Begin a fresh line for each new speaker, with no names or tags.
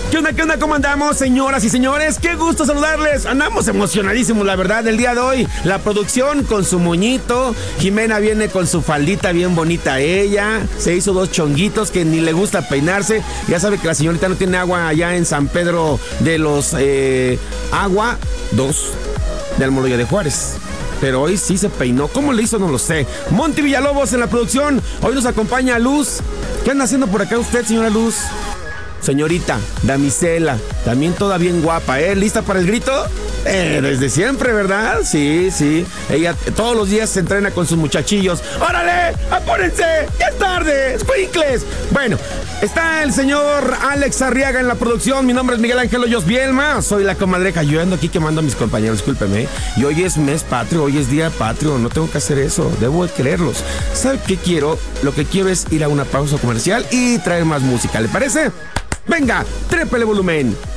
¿Qué onda, qué onda? ¿Cómo andamos, señoras y señores? ¡Qué gusto saludarles! Andamos emocionadísimos, la verdad, el día de hoy. La producción con su moñito. Jimena viene con su faldita bien bonita ella. Se hizo 2 chonguitos que ni le gusta peinarse. Ya sabe que la señorita no tiene agua allá en San Pedro de los... Agua 2 de Almoloya de Juárez. Pero hoy sí se peinó. ¿Cómo le hizo? No lo sé. Monty Villalobos en la producción. Hoy nos acompaña Luz. ¿Qué anda haciendo por acá usted, señora Luz? Señorita, damisela, también toda bien guapa, ¿eh? ¿Lista para el grito? Desde siempre, ¿verdad? Sí. Ella todos los días se entrena con sus muchachillos. ¡Órale! ¡Apúrense! ¡Ya es tarde! ¡Squinkles! Bueno, está el señor Alex Arriaga en la producción. Mi nombre es Miguel Ángel Hoyos Bielma. Soy la comadreja. Yo ando aquí quemando a mis compañeros, discúlpeme. Y hoy es mes patrio, hoy es día patrio. No tengo que hacer eso. Debo de quererlos. ¿Sabe qué quiero? Lo que quiero es ir a una pausa comercial y traer más música. ¿Le parece? Venga, trépele volumen.